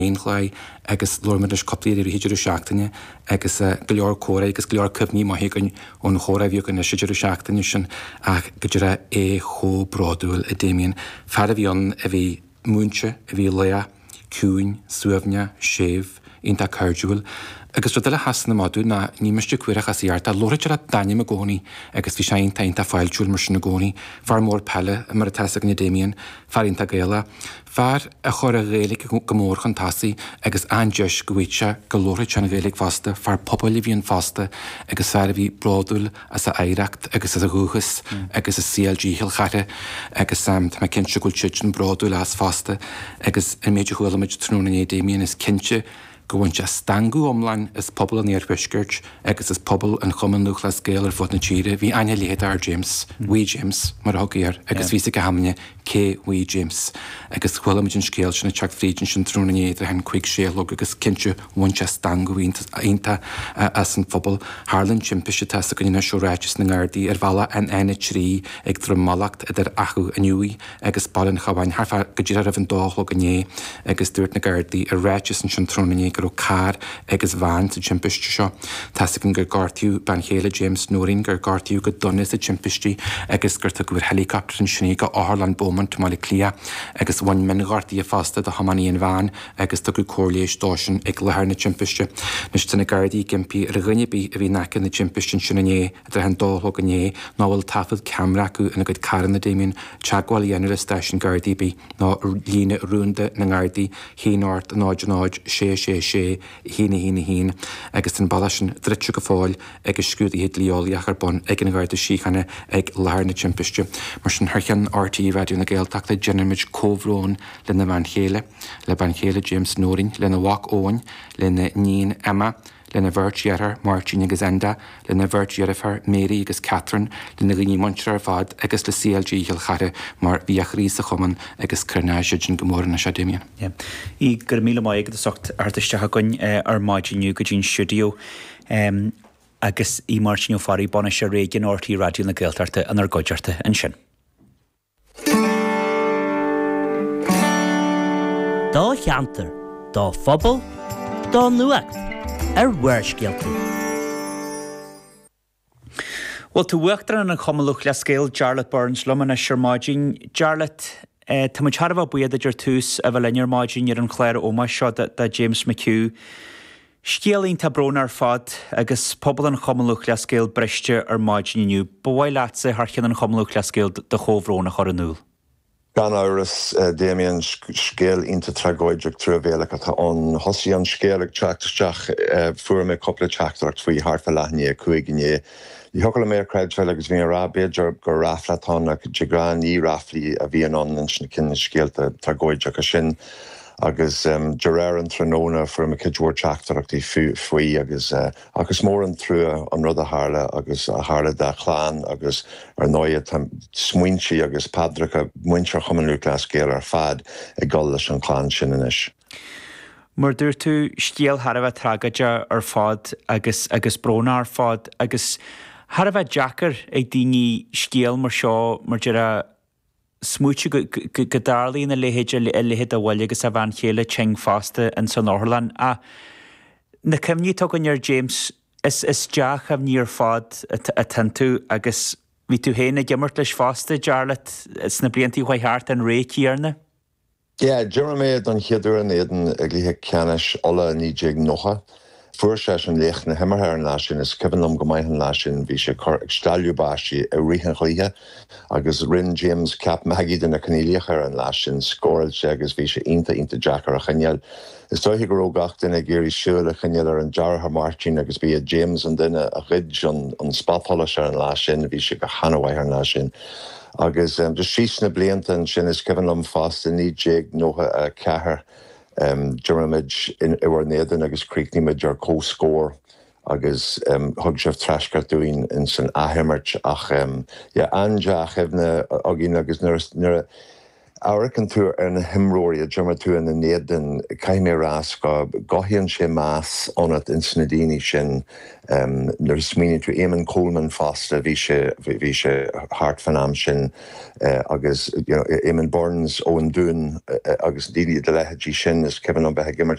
Chlai agus lormadidir coplaí híidir seachtaine agus go leor córa agus go leor cybní maithagan ón chóra bhíogan na siidir seachtaine sin ach go dtíre é cho bráúil a déimion fear a bhíon a bhí múnse a bhí lea, cúin, suamne, séh, ionta cardúil. Agus rud hasan na madú na nímeiste cuireach as íart a lóidir a daine a gcónaí agus bhí sé taonnta fáilúil mar sin na gcónaí, far mór pelle mar a teasa na déimion, far ionta géala, far a chur a réalaigh go mór chun tasaí agus andeis go bhhaite go lóirid sena réalaigh fasta, far pobl i bhíon fasta agus fear a bhí bráúil as a éireacht agus as a gúchas agus a CLG hilchare agus tá cinse goil sin bráúil as fasta agus an méidir chuilimiid trúna é déimion is cinse go bhaint stangú omlain is pobl an éarfisgurt agus is pobl an chuman nuachlas scéal ar fud na tíre, bhí aine léad ar James, Wee James mar thugaíar agus bhí go hamne cé Wee James agus chuilimiid an scéal sin na teach frídin sin trúna éidir hen chuig séalog agus cinse bhaint stangú ionta as an pobl Harlan Chimpise testa go na seoráitis na ngádaí ar bhela an aine trí ag dromalacht idir achu aniuí agus ballan chahain Harfa go dtíar a bhan dálog ané agus dúirt na gardaí ar ráitis an sin trúna go car agus bhain sa timpiste seo. Tasta an gur gartiú ban chéile James Norin gur gartiú go donna sa timpistí agus gur tu gur helicopter an sinné go álan bóman tumála clia agus bhain min gartaí a fasta de hamaníon bhain agus tu gur cóirléis dásin ag lethir na timpiste. Nus tanna gardaí gimpi ar ghuinebí a bhí necha na timpiste sinné a hen dálog ané náhfuil tafad camera acu ina go caran na déimion teagháil dhéanú station gardaí bí ná lína rúnda na gardaí hínáirt náid sé hína agus an balasin dritte go fáil agus scuúd iad líolaíach ar bon ag an ghairde síchanna ag lethir na timpiste. Mar sin thurchean RTí radioú na Gaeltachta Jenimiid Cóhrón le na ban chéile, le ban chéile James Norin, le na Wach Óin, le na Nín Emma, le na bhirt Martin agus Enda, le na bhirt dhearfar Mary agus Catherine, le na gní Montreal ar fad agus le CLG hilchare mar bhíach rí a chuman agus carnáisiid sin gomór na Seadéimion. Í gur míle mai agus socht artiste hagann ar maidiniu go dín studio agus í Martin farí bonna sé réigen RTí radioú na Gaeltachta an ar goidearta an sin. Dá cheantar, dá phobal, dá nuacht. Wersgealta. Well, tú bhuachtar an chomalúch le scéal Charlotte Burns lumana Shermáidín. Charlotte, tá muid harmh buad idir tús a bheith lear máidín ar an chléir óma seo de James McHugh. Scéalaín tá brón ar fad agus pobl an chomalúch le scéal breiste ar máidíniu. Bhhail leatsa harchan an chomalúch le scéal de chomhrónach ar an núl. Gan áras déimion scéal inta tragóideach trú bhéalach atá an hosí an scéalach teachtasteach fuair mé coppla teachtarach faoi harfa leithné chuigné. Í thucail mé creidfuil agus bhí rá beidir go raflatánach de gran í raflaí a bhí an sin cinna scéalta tragóideach a sin agus deréir an tróna fuair me cidúir teachtarachtaí faoi agus mór an trú an rud a hála agus a hála de chláán agus ar nóiad smuintí agus padracha muintear chumanú le scéal ar fad ag gol leis an chláán sin inis. Mar dúir tú scéal Harbheith tragaide ar fad agus brona ar fad agus Harbheith Jackar ag daoine scéal mar seo mar deire smúte go darlaí na lehéide a bhhaile agus a bhain chéile ting fásta in San Orlan a na cymní tugann ar James is deach a níor fad a tantú agus bhí tú héna gimmart leis fásta Charlotte is na bliantí chuithart an réicíarna? Jeremy don chéadú an éan ag líthe ceannis ola níéag nocha. Fuair sé an léch na himmarthar an lásin is cibanlum go maithan lásin bhí sé chur ag stáiliúbáisí a rihan chluithe agus rinn James Cap Maggie na caníliachar an lásin scóil sé agus bhí sé inta Jackar a chaneal. Is dóithe go rógacht in a géirí siúil a chaneal ar an Jarha Martin agus bí a James an duine a rid an spathola sé an lásin bhí sé go hanahhaith an lásin. Agus de síos na blianta an sin is cibanlum fásta níéag nócha a cethir Jeremid in iwar néan agus críicníid ar cóscór agus thug sibh treiscartúin in san ahimmert ach andeach hebna agin agus nuair Áracan tú ar na himróí a drumar tú in na néadan caiimérás go gohíonn sé más anat in snadíine sin nar smíine tú Eamon Coleman fasta bhí sé hartfanam sin agus Eamon Burns ó an dún agus díine de lehetí sin is cean an bethe gimmar